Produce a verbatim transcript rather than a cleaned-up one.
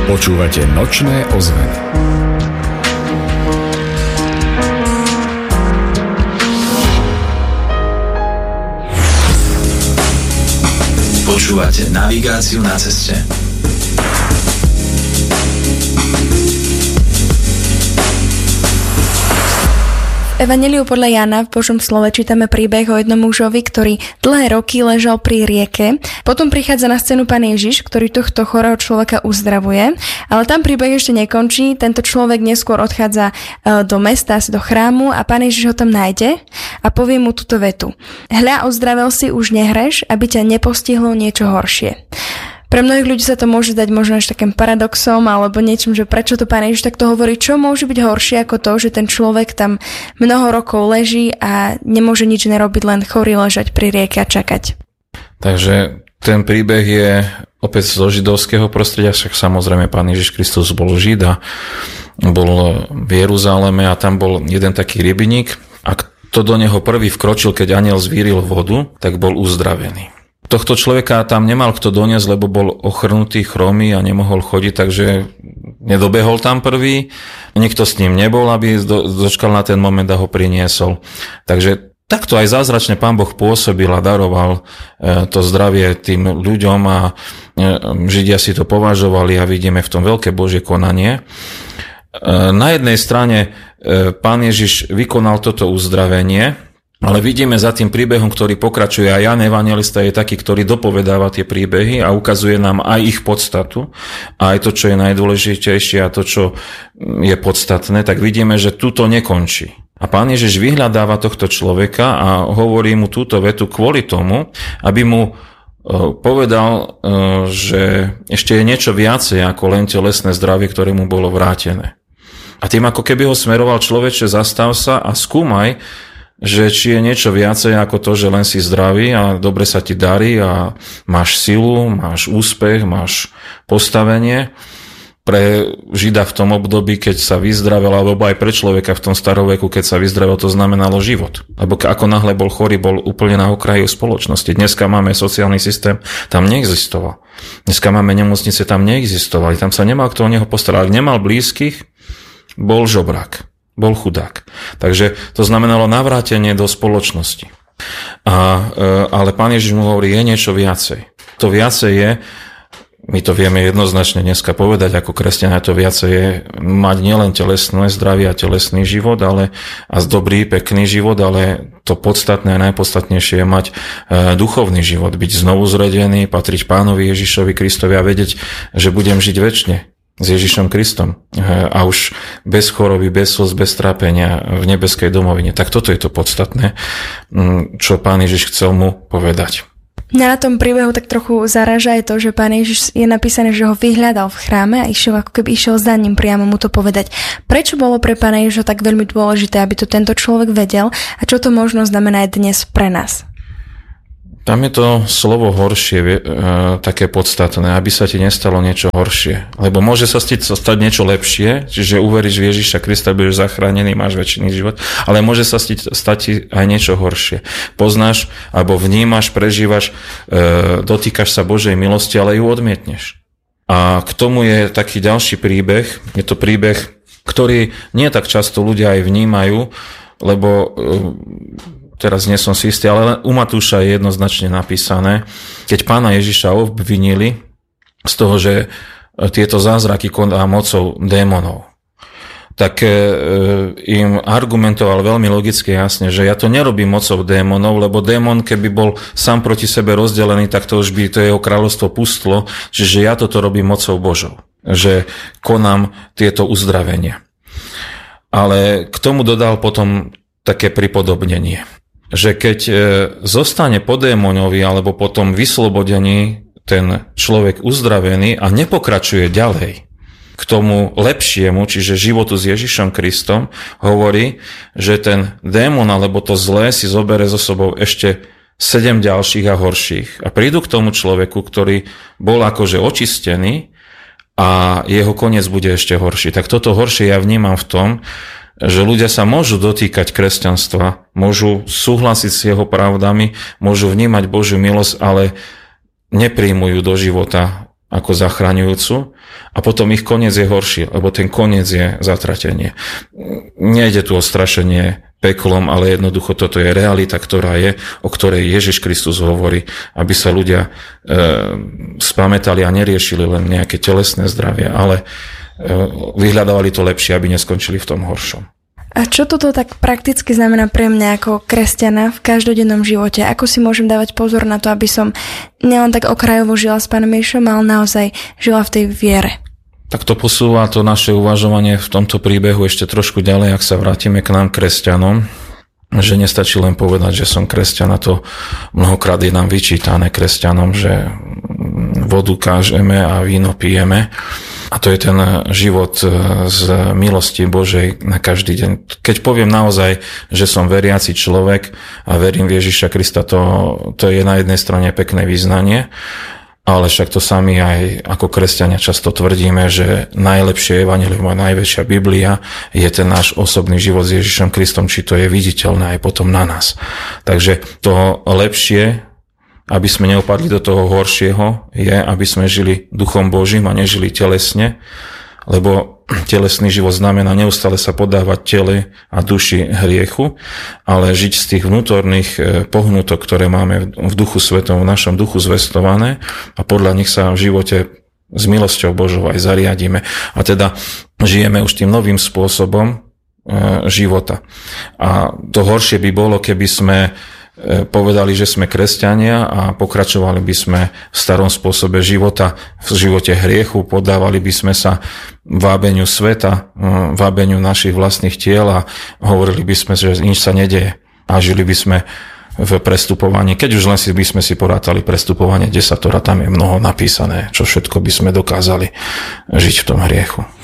Počúvate Nočné ozveny. Počúvate navigáciu na ceste. V Evanjeliu podľa Jána v Božom slove čítame príbeh o jednom mužovi, ktorý dlhé roky ležal pri rieke. Potom prichádza na scénu Pán Ježiš, ktorý tohto chorého človeka uzdravuje. Ale tam príbeh ešte nekončí. Tento človek neskôr odchádza do mesta, do chrámu a Pán Ježiš ho tam nájde a povie mu túto vetu. Hľa, ozdravil si, už nehreš, aby ťa nepostihlo niečo horšie. Pre mnohých ľudí sa to môže dať možno až takým paradoxom alebo niečím, že prečo to Pán Ježiš takto hovorí, čo môže byť horšie ako to, že ten človek tam mnoho rokov leží a nemôže nič nerobiť, len chorý ležať pri rieke a čakať. Takže ten príbeh je opäť zo židovského prostredia, však samozrejme Pán Ježiš Kristus bol Žid a bol v Jeruzaleme a tam bol jeden taký rybiník a kto do neho prvý vkročil, keď anjel zvíril vodu, tak bol uzdravený. Tohto človeka tam nemal kto doniesť, lebo bol ochrnutý, chromý a nemohol chodiť, takže nedobehol tam prvý. Nikto s ním nebol, aby do, dočkal na ten moment a ho priniesol. Takže takto aj zázračne Pán Boh pôsobil a daroval to zdravie tým ľuďom a Židia si to považovali a vidíme v tom veľké Božie konanie. Na jednej strane Pán Ježiš vykonal toto uzdravenie, ale vidíme za tým príbehom, ktorý pokračuje, a Ján evanjelista je taký, ktorý dopovedáva tie príbehy a ukazuje nám aj ich podstatu, a aj to, čo je najdôležitejšie a to, čo je podstatné, tak vidíme, že tu to nekončí. A Pán Ježiš vyhľadáva tohto človeka a hovorí mu túto vetu kvôli tomu, aby mu povedal, že ešte je niečo viacej ako len telesné zdravie, ktoré mu bolo vrátené. A tým ako keby ho smeroval: človeče, zastav sa a skúmaj, že či je niečo viacej ako to, že len si zdravý a dobre sa ti darí a máš silu, máš úspech, máš postavenie. Pre Žida v tom období, keď sa vyzdravel, alebo aj pre človeka v tom staroveku, keď sa vyzdravel, to znamenalo život. Lebo ako náhle bol chorý, bol úplne na okraji spoločnosti. Dneska máme sociálny systém, tam neexistoval. Dneska máme nemocnice, tam neexistovali. Tam sa nemal kto o neho postarať. Ak nemal blízkych, bol žobrák. Bol chudák. Takže to znamenalo navrátenie do spoločnosti. A, ale Pán Ježiš mu hovorí, je niečo viacej. To viacej je, my to vieme jednoznačne dneska povedať ako kresťania, to viacej je mať nielen telesné zdravie a telesný život, ale a dobrý, pekný život, ale to podstatné a najpodstatnejšie je mať e, duchovný život, byť znovu zrodený, patriť Pánovi Ježišovi Kristovi a vedieť, že budem žiť večne s Ježišom Kristom a už bez choroby, bez slz, bez trápenia v nebeskej domovine. Tak toto je to podstatné, čo Pán Ježiš chcel mu povedať. Mňa na tom príbehu tak trochu zaráža aj to, že Pán Ježiš je napísané, že ho vyhľadal v chráme a išiel, ako keby išiel za ním priamo mu to povedať. Prečo bolo pre Pána Ježiša tak veľmi dôležité, aby to tento človek vedel a čo to možno znamená dnes pre nás? Tam je to slovo horšie e, také podstatné, aby sa ti nestalo niečo horšie. Lebo môže sa stať, stať niečo lepšie, čiže uveríš v Ježiša Krista, budeš zachránený, máš večný život, ale môže sa stať, stať aj niečo horšie. Poznáš, alebo vnímaš, prežívaš, e, dotýkaš sa Božej milosti, ale ju odmietneš. A k tomu je taký ďalší príbeh, je to príbeh, ktorý nie tak často ľudia aj vnímajú, lebo e, teraz nie som si istý, ale u Matúša je jednoznačne napísané, keď Pána Ježiša obvinili z toho, že tieto zázraky koná mocou démonov, tak im argumentoval veľmi logicky jasne, že ja to nerobím mocou démonov, lebo démon, keby bol sám proti sebe rozdelený, tak to už by to jeho kráľovstvo pustlo, čiže ja toto robím mocou Božou, že konám tieto uzdravenia. Ale k tomu dodal potom také pripodobnenie, že keď zostane po démonovi alebo po tom vyslobodení ten človek uzdravený a nepokračuje ďalej k tomu lepšiemu, čiže životu s Ježišom Kristom, hovorí, že ten démon alebo to zlé si zobere so sebou ešte sedem ďalších a horších. A prídu k tomu človeku, ktorý bol akože očistený a jeho koniec bude ešte horší. Tak toto horšie ja vnímam v tom, že ľudia sa môžu dotýkať kresťanstva, môžu súhlasiť s jeho pravdami, môžu vnímať Božiu milosť, ale nepríjmujú do života ako zachraňujúcu a potom ich koniec je horší, lebo ten koniec je zatratenie. Nejde tu o strašenie peklom, ale jednoducho toto je realita, ktorá je, o ktorej Ježiš Kristus hovorí, aby sa ľudia e, spamätali a neriešili len nejaké telesné zdravie, ale e, vyhľadávali to lepšie, aby neskončili v tom horšom. A čo toto tak prakticky znamená pre mňa ako kresťana v každodennom živote? Ako si môžem dávať pozor na to, aby som nielen tak okrajovo žila s Pánom Ježišom, ale naozaj žila v tej viere? Tak to posúva to naše uvažovanie v tomto príbehu ešte trošku ďalej, ak sa vrátime k nám kresťanom, že nestačí len povedať, že som kresťan, a to mnohokrát je nám vyčítané kresťanom, že vodu kážeme a víno pijeme. A to je ten život z milosti Božej na každý deň. Keď poviem naozaj, že som veriaci človek a verím v Ježiša Krista, to, to je na jednej strane pekné vyznanie, ale však to sami aj ako kresťania často tvrdíme, že najlepšie evanjelium a najväčšia Biblia je ten náš osobný život s Ježišom Kristom, či to je viditeľné aj potom na nás. Takže to lepšie, aby sme neopadli do toho horšieho, je, aby sme žili duchom Božím a nežili telesne, lebo telesný život znamená neustále sa podávať tele a duši hriechu, ale žiť z tých vnútorných pohnutok, ktoré máme v duchu svetom, v našom duchu zvestované, a podľa nich sa v živote s milosťou Božou aj zariadíme. A teda žijeme už tým novým spôsobom života. A to horšie by bolo, keby sme povedali, že sme kresťania a pokračovali by sme v starom spôsobe života, v živote hriechu, podávali by sme sa vábeniu sveta, vábeniu našich vlastných tiel a hovorili by sme, že nič sa nedeje a žili by sme v prestupovaní. Keď už len si by sme si porátali prestupovanie desatora, tam je mnoho napísané, čo všetko by sme dokázali žiť v tom hriechu.